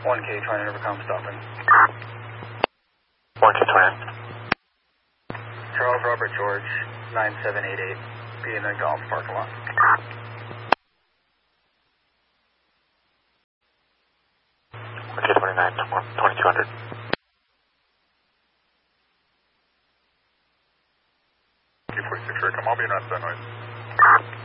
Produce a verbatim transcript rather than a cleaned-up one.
one K twenty Rivercom stopping. one K twenty. Charles Robert George, nine seven eight eight, be in the golf parking lot. one K twenty-nine, twenty-two hundred. Q forty-six Rivercom, I'll be in on that noise.